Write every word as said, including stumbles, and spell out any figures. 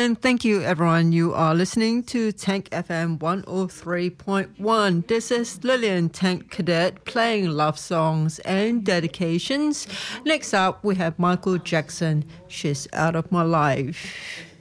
And thank you, everyone. You are listening to Tank F M one oh three point one. This is Lillian Tank Cadet playing love songs and dedications. Next up, we have Michael Jackson, She's Out of My Life.